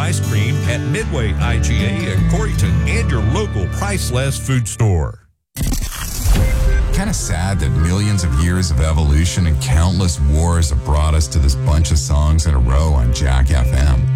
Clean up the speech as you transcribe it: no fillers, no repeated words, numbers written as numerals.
ice cream at Midway IGA in Coreyton and your local Priceless food store. Kind of sad that millions of years of evolution and countless wars have brought us to this bunch of songs in a row on Jack FM.